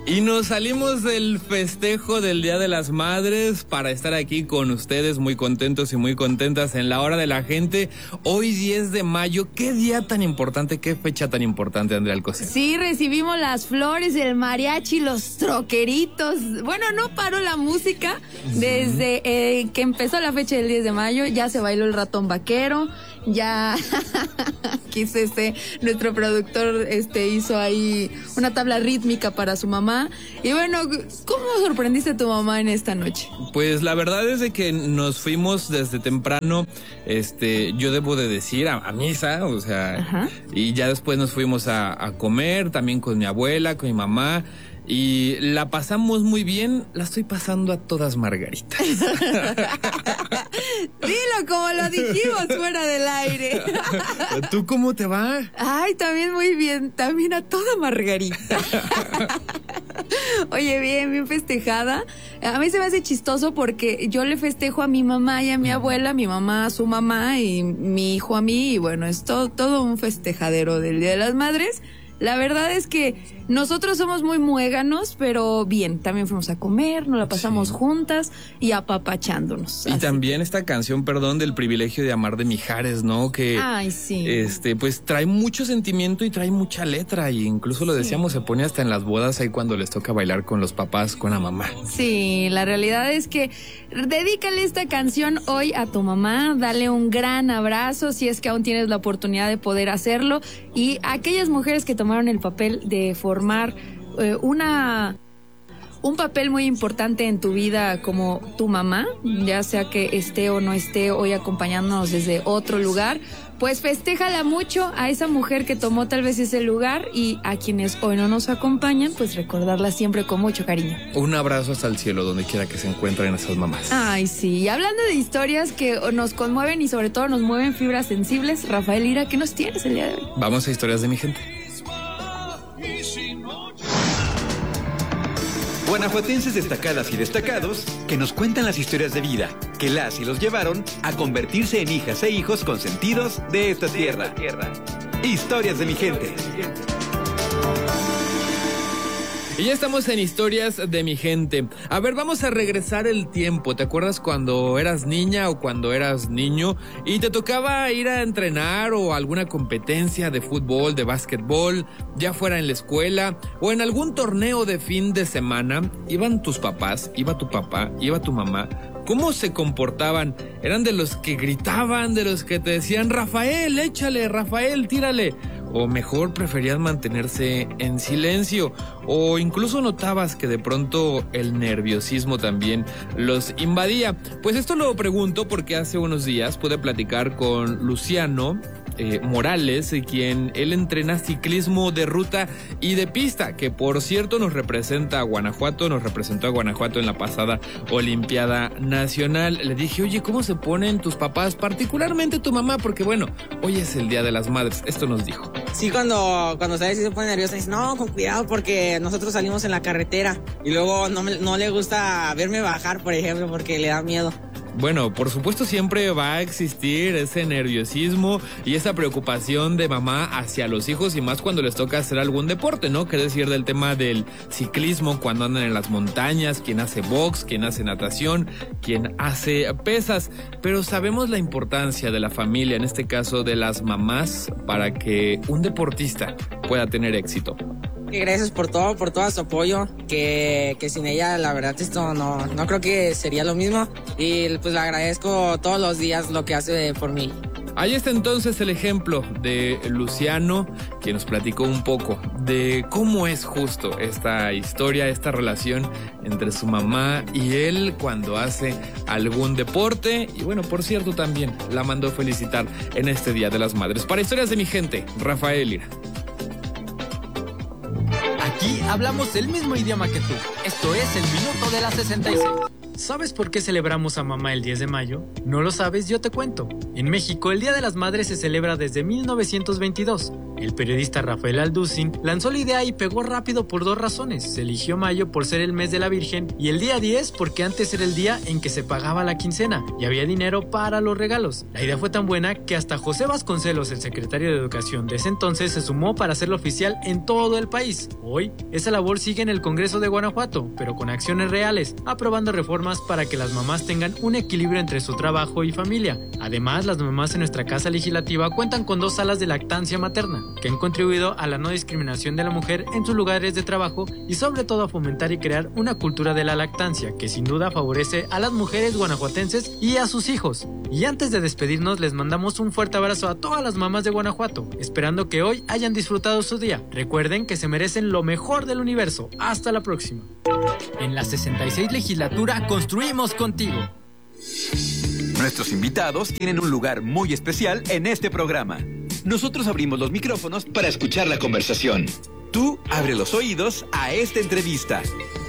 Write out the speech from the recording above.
Y nos salimos del festejo del Día de las Madres para estar aquí con ustedes muy contentos y muy contentas en la hora de la gente. Hoy 10 de mayo, qué día tan importante, qué fecha tan importante, Andrea Alcocer. Sí, recibimos las flores, el mariachi, los troqueritos. Bueno, no paró la música desde que empezó la fecha del 10 de mayo. Ya se bailó el ratón vaquero. Ya nuestro productor hizo ahí una tabla rítmica para su mamá. Y bueno, ¿cómo sorprendiste a tu mamá en esta noche? Pues la verdad es de que nos fuimos desde temprano, yo debo de decir, a misa, o sea, ajá. Y ya después nos fuimos a comer, también con mi abuela, con mi mamá. Y la pasamos muy bien, la estoy pasando a todas margaritas. Dilo como lo dijimos fuera del aire. ¿Tú cómo te va? Ay, también muy bien, también a toda margarita. Oye, bien festejada. A mí se me hace chistoso porque yo le festejo a mi mamá y a mi abuela, mi mamá a su mamá y mi hijo a mí. Y bueno, es todo un festejadero del Día de las Madres. La verdad es que nosotros somos muy muéganos, pero bien, también fuimos a comer, nos la pasamos juntas y apapachándonos. Y así. También esta canción, del privilegio de amar de Mijares, ¿no? Que, ay, sí. Pues trae mucho sentimiento y trae mucha letra, y incluso lo decíamos, se pone hasta en las bodas ahí cuando les toca bailar con los papás, con la mamá. Sí, la realidad es que dedícale esta canción hoy a tu mamá, dale un gran abrazo si es que aún tienes la oportunidad de poder hacerlo, y a aquellas mujeres que tomaron el papel de formar un papel muy importante en tu vida como tu mamá, ya sea que esté o no esté hoy acompañándonos desde otro lugar, pues festéjala mucho a esa mujer que tomó tal vez ese lugar, y a quienes hoy no nos acompañan, pues recordarla siempre con mucho cariño. Un abrazo hasta el cielo, donde quiera que se encuentren esas mamás. Ay, sí. Y hablando de historias que nos conmueven y sobre todo nos mueven fibras sensibles, Rafael Lira, ¿qué nos tienes el día de hoy? Vamos a historias de mi gente. Guanajuatenses destacadas y destacados que nos cuentan las historias de vida que las y los llevaron a convertirse en hijas e hijos consentidos de esta tierra. Historias de mi gente. Y ya estamos en Historias de mi gente. A ver, vamos a regresar el tiempo. ¿Te acuerdas cuando eras niña o cuando eras niño y te tocaba ir a entrenar o alguna competencia de fútbol, de básquetbol, ya fuera en la escuela o en algún torneo de fin de semana? Iban tus papás, iba tu papá, iba tu mamá. ¿Cómo se comportaban? ¿Eran de los que gritaban, de los que te decían, Rafael, échale, Rafael, tírale? ¿O mejor preferían mantenerse en silencio? ¿O incluso notabas que de pronto el nerviosismo también los invadía? Pues esto lo pregunto porque hace unos días pude platicar con Luciano Morales, quien él entrena ciclismo de ruta y de pista, que por cierto nos representó a Guanajuato en la pasada Olimpiada Nacional. Le dije, oye, ¿cómo se ponen tus papás, particularmente tu mamá? Porque bueno, hoy es el Día de las Madres. Esto nos dijo. Sí, cuando sabes si se pone nerviosa, dice, no, con cuidado porque nosotros salimos en la carretera y luego no le gusta verme bajar, por ejemplo, porque le da miedo. Bueno, por supuesto siempre va a existir ese nerviosismo y esa preocupación de mamá hacia los hijos, y más cuando les toca hacer algún deporte, ¿no? Qué decir del tema del ciclismo, cuando andan en las montañas, quien hace box, quien hace natación, quien hace pesas. Pero sabemos la importancia de la familia, en este caso de las mamás, para que un deportista pueda tener éxito. Gracias por todo su apoyo, que sin ella la verdad esto no creo que sería lo mismo, y pues le agradezco todos los días lo que hace por mí. Ahí está entonces el ejemplo de Luciano, quien nos platicó un poco de cómo es justo esta historia, esta relación entre su mamá y él cuando hace algún deporte. Y bueno, por cierto, también la mandó felicitar en este Día de las Madres. Para Historias de mi gente, Rafael Lira. Aquí hablamos el mismo idioma que tú. Esto es el Minuto de la 66. ¿Sabes por qué celebramos a mamá el 10 de mayo? ¿No lo sabes? Yo te cuento. En México, el Día de las Madres se celebra desde 1922. El periodista Rafael Alducin lanzó la idea y pegó rápido por 2 razones. Se eligió mayo por ser el mes de la Virgen y el día 10 porque antes era el día en que se pagaba la quincena y había dinero para los regalos. La idea fue tan buena que hasta José Vasconcelos, el secretario de Educación de ese entonces, se sumó para hacerlo oficial en todo el país. Hoy, esa labor sigue en el Congreso de Guanajuato, pero con acciones reales, aprobando reformas para que las mamás tengan un equilibrio entre su trabajo y familia. Además, las mamás en nuestra casa legislativa cuentan con 2 salas de lactancia materna, que han contribuido a la no discriminación de la mujer en sus lugares de trabajo y sobre todo a fomentar y crear una cultura de la lactancia que sin duda favorece a las mujeres guanajuatenses y a sus hijos. Y antes de despedirnos, les mandamos un fuerte abrazo a todas las mamás de Guanajuato, esperando que hoy hayan disfrutado su día. Recuerden que se merecen lo mejor del universo. Hasta la próxima. En la 66 legislatura construimos contigo. Nuestros invitados tienen un lugar muy especial en este programa. Nosotros abrimos los micrófonos para escuchar la conversación. Tú abre los oídos a esta entrevista.